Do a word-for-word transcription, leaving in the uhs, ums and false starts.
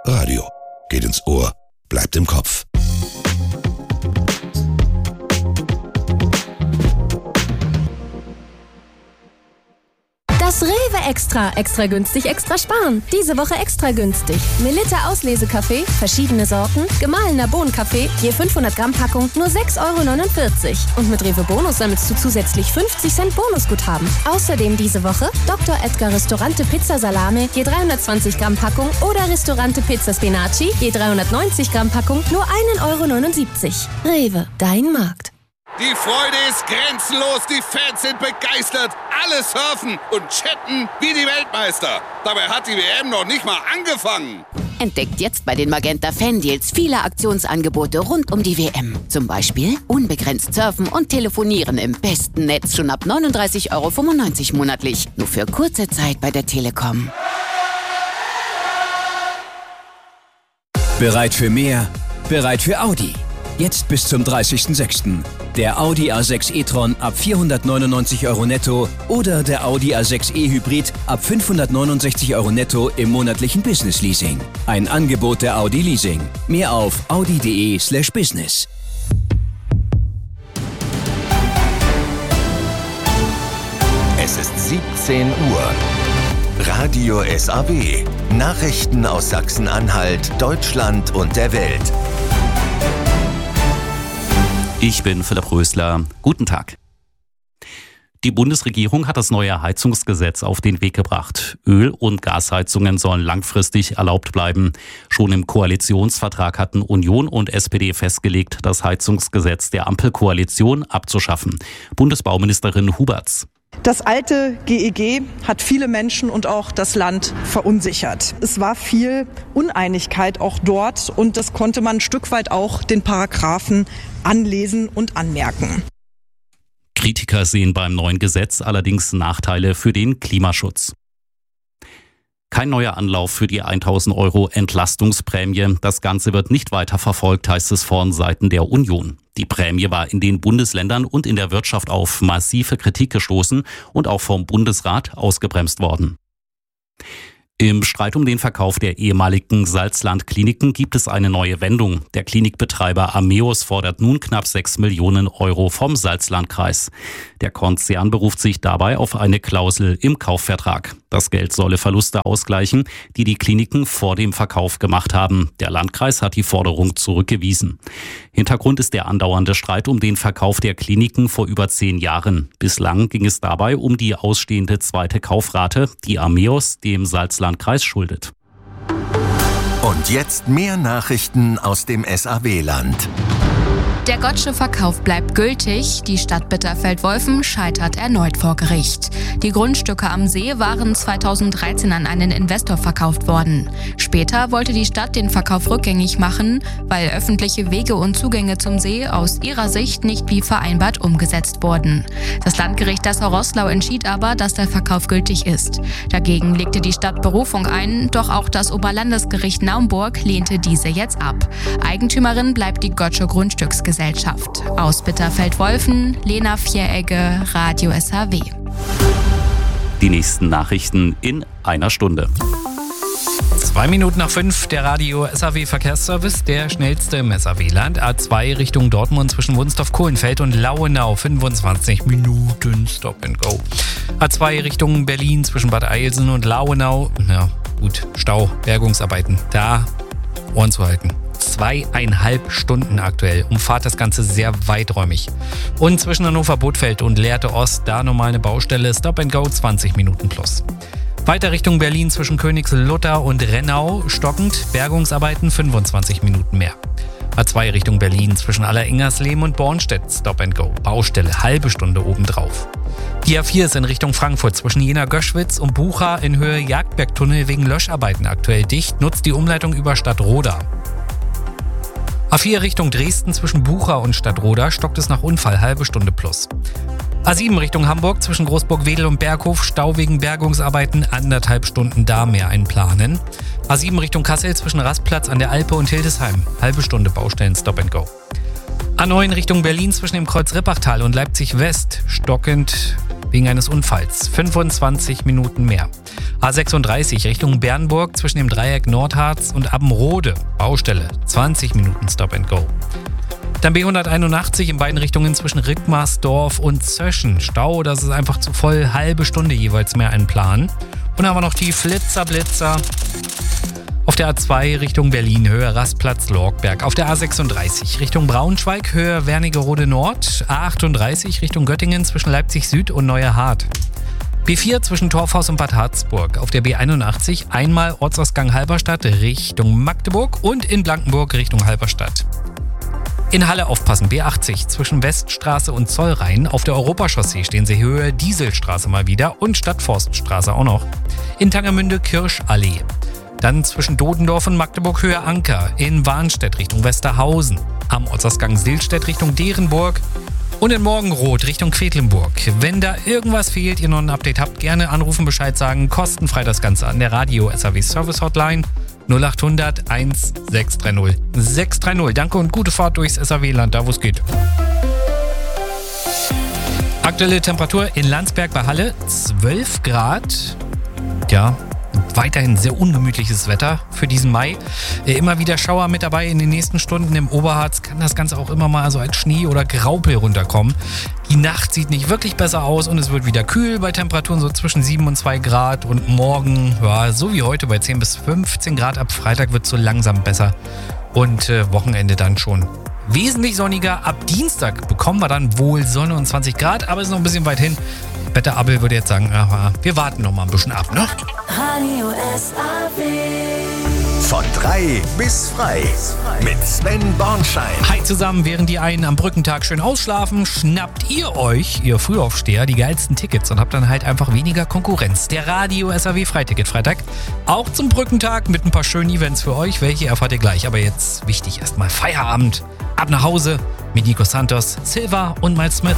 Radio. Geht ins Ohr, bleibt im Kopf. Das Rewe Extra. Extra günstig, extra sparen. Diese Woche extra günstig. Melitta Auslesekaffee, verschiedene Sorten, gemahlener Bohnenkaffee, je fünfhundert Gramm Packung, nur sechs Euro neunundvierzig. Und mit Rewe Bonus sammelst du zusätzlich fünfzig Cent Bonusguthaben. Außerdem diese Woche Doktor Edgar Ristorante Pizza Salame, je dreihundertzwanzig Gramm Packung oder Ristorante Pizza Spinaci, je dreihundertneunzig Gramm Packung, nur ein Euro neunundsiebzig. Rewe, dein Markt. Die Freude ist grenzenlos, die Fans sind begeistert, alle surfen und chatten wie die Weltmeister. Dabei hat die W M noch nicht mal angefangen. Entdeckt jetzt bei den Magenta Fan-Deals viele Aktionsangebote rund um die W M. Zum Beispiel unbegrenzt surfen und telefonieren im besten Netz schon ab neununddreißig Euro fünfundneunzig monatlich. Nur für kurze Zeit bei der Telekom. Bereit für mehr? Bereit für Audi? Jetzt bis zum dreißigsten sechsten Der Audi A sechs e-tron ab vierhundertneunundneunzig Euro netto oder der Audi A sechs e-Hybrid ab fünfhundertneunundsechzig Euro netto im monatlichen Business-Leasing. Ein Angebot der Audi Leasing. Mehr auf audi.de slash business. Es ist siebzehn Uhr. Radio S A W. Nachrichten aus Sachsen-Anhalt, Deutschland und der Welt. Ich bin Philipp Rösler. Guten Tag. Die Bundesregierung hat das neue Heizungsgesetz auf den Weg gebracht. Öl- und Gasheizungen sollen langfristig erlaubt bleiben. Schon im Koalitionsvertrag hatten Union und S P D festgelegt, das Heizungsgesetz der Ampelkoalition abzuschaffen. Bundesbauministerin Huberts. Das alte G E G hat viele Menschen und auch das Land verunsichert. Es war viel Uneinigkeit auch dort und das konnte man ein Stück weit auch den Paragraphen anlesen und anmerken. Kritiker sehen beim neuen Gesetz allerdings Nachteile für den Klimaschutz. Kein neuer Anlauf für die tausend Euro Entlastungsprämie. Das Ganze wird nicht weiter verfolgt, heißt es von Seiten der Union. Die Prämie war in den Bundesländern und in der Wirtschaft auf massive Kritik gestoßen und auch vom Bundesrat ausgebremst worden. Im Streit um den Verkauf der ehemaligen Salzland-Kliniken gibt es eine neue Wendung. Der Klinikbetreiber Ameos fordert nun knapp sechs Millionen Euro vom Salzlandkreis. Der Konzern beruft sich dabei auf eine Klausel im Kaufvertrag. Das Geld solle Verluste ausgleichen, die die Kliniken vor dem Verkauf gemacht haben. Der Landkreis hat die Forderung zurückgewiesen. Hintergrund ist der andauernde Streit um den Verkauf der Kliniken vor über zehn Jahren. Bislang ging es dabei um die ausstehende zweite Kaufrate, die Ameos dem Salzlandkreis schuldet. Und jetzt mehr Nachrichten aus dem S A W-Land. Der Gottsche Verkauf bleibt gültig. Die Stadt Bitterfeld-Wolfen scheitert erneut vor Gericht. Die Grundstücke am See waren zweitausenddreizehn an einen Investor verkauft worden. Später wollte die Stadt den Verkauf rückgängig machen, weil öffentliche Wege und Zugänge zum See aus ihrer Sicht nicht wie vereinbart umgesetzt wurden. Das Landgericht Dessau-Roßlau entschied aber, dass der Verkauf gültig ist. Dagegen legte die Stadt Berufung ein, doch auch das Oberlandesgericht Naumburg lehnte diese jetzt ab. Eigentümerin bleibt die Gottsche Grundstücksgesellschaft. Aus Bitterfeld-Wolfen, Lena Vieregge, Radio S A W. Die nächsten Nachrichten in einer Stunde. Zwei Minuten nach fünf, der Radio S A W Verkehrsservice, der schnellste im S A W-Land. A zwei Richtung Dortmund zwischen Wunstorf-Kohlenfeld und Lauenau, fünfundzwanzig Minuten Stop and Go. A zwei Richtung Berlin zwischen Bad Eilsen und Lauenau. Ja, gut, Stau, Bergungsarbeiten, da Ohren zu halten. Zweieinhalb Stunden aktuell. Umfahrt das Ganze sehr weiträumig. Und zwischen Hannover-Bothfeld und Lehrte Ost, da normal eine Baustelle, Stop and Go zwanzig Minuten plus. Weiter Richtung Berlin zwischen Königslutter und Rennau, stockend, Bergungsarbeiten fünfundzwanzig Minuten mehr. A zwei Richtung Berlin zwischen Allerengersleben und Bornstedt, Stop and Go, Baustelle, halbe Stunde obendrauf. Die A vier ist in Richtung Frankfurt zwischen Jena-Göschwitz und Bucha in Höhe Jagdbergtunnel wegen Löscharbeiten aktuell dicht, nutzt die Umleitung über Stadtroda. A vier Richtung Dresden zwischen Bucha und Stadtroda stockt es nach Unfall, halbe Stunde plus. A sieben Richtung Hamburg zwischen Großburg-Wedel und Berghof, Stau wegen Bergungsarbeiten, anderthalb Stunden da mehr einplanen. A sieben Richtung Kassel zwischen Rastplatz an der Alpe und Hildesheim, halbe Stunde Baustellen Stop and Go. A neun Richtung Berlin zwischen dem Kreuz Rippachtal und Leipzig West, stockend wegen eines Unfalls. fünfundzwanzig Minuten mehr. A sechsunddreißig Richtung Bernburg zwischen dem Dreieck Nordharz und Abbenrode. Baustelle. zwanzig Minuten Stop and Go. Dann B hunderteinundachtzig in beiden Richtungen zwischen Rittmarsdorf und Zöschen. Stau, das ist einfach zu voll. Halbe Stunde jeweils mehr einplanen. Und dann haben wir noch die Flitzer-Blitzer. Auf der A zwei Richtung Berlin, Höhe Rastplatz Lorgberg. Auf der A sechsunddreißig Richtung Braunschweig, Höhe Wernigerode Nord. A achtunddreißig Richtung Göttingen zwischen Leipzig Süd und Neuerhardt. B vier zwischen Torfhaus und Bad Harzburg. Auf der B einundachtzig einmal Ortsausgang Halberstadt Richtung Magdeburg und in Blankenburg Richtung Halberstadt. In Halle aufpassen, B achtzig zwischen Weststraße und Zollrhein. Auf der Europachaussee stehen sie Höhe Dieselstraße mal wieder und Stadtforststraße auch noch. In Tangermünde Kirschallee. Dann zwischen Dodendorf und Magdeburg Höhe Anker. In Warnstedt Richtung Westerhausen. Am Ortsausgang Silstedt Richtung Derenburg. Und in Morgenroth Richtung Quedlinburg. Wenn da irgendwas fehlt, ihr noch ein Update habt, gerne anrufen, Bescheid sagen. Kostenfrei das Ganze an der Radio S A W Service Hotline null achthundert eins sechs drei null sechs drei null. Danke und gute Fahrt durchs S A W-Land, da wo es geht. Aktuelle Temperatur in Landsberg bei Halle zwölf Grad. Ja, weiterhin sehr ungemütliches Wetter für diesen Mai. Immer wieder Schauer mit dabei in den nächsten Stunden. Im Oberharz kann das Ganze auch immer mal so als Schnee oder Graupel runterkommen. Die Nacht sieht nicht wirklich besser aus und es wird wieder kühl bei Temperaturen so zwischen sieben und zwei Grad. Und morgen, ja, so wie heute bei zehn bis fünfzehn Grad. Ab Freitag wird es so langsam besser. Und äh, Wochenende dann schon wesentlich sonniger. Ab Dienstag bekommen wir dann wohl Sonne und zwanzig Grad, aber es ist noch ein bisschen weit hin. Wetterabel würde jetzt sagen, aha, wir warten noch mal ein bisschen ab, ne? Radio S A W. Von drei bis frei mit Sven Bornschein. Hi zusammen, während die einen am Brückentag schön ausschlafen, schnappt ihr euch, ihr Frühaufsteher, die geilsten Tickets und habt dann halt einfach weniger Konkurrenz. Der Radio S A W Freiticket Freitag, auch zum Brückentag mit ein paar schönen Events für euch. Welche erfahrt ihr gleich, aber jetzt wichtig erstmal Feierabend. Ab nach Hause mit Nico Santos, Silva und Miles Smith.